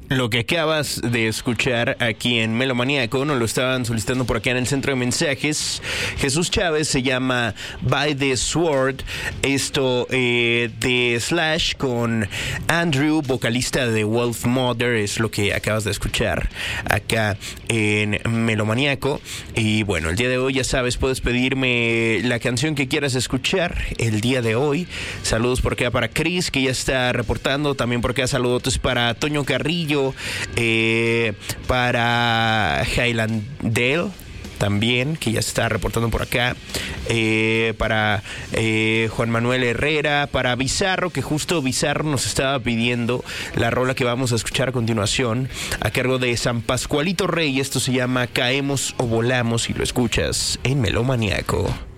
Lo que acabas de escuchar aquí en Melomaníaco nos lo estaban solicitando por acá en el centro de mensajes. Jesús Chávez, se llama By the Sword. Esto de Slash con Andrew, vocalista de Wolf Mother, es lo que acabas de escuchar acá en Melomaníaco. Y bueno, el día de hoy ya sabes, puedes pedirme la canción que quieras escuchar el día de hoy. Saludos por acá para Chris, que ya está reportando. También por acá saludos para Toño Carrillo, para Highlandale también, que ya está reportando por acá, para Juan Manuel Herrera, para Bizarro, que justo Bizarro nos estaba pidiendo la rola que vamos a escuchar a continuación, a cargo de San Pascualito Rey. Esto se llama Caemos o Volamos, y lo escuchas en Melomaníaco.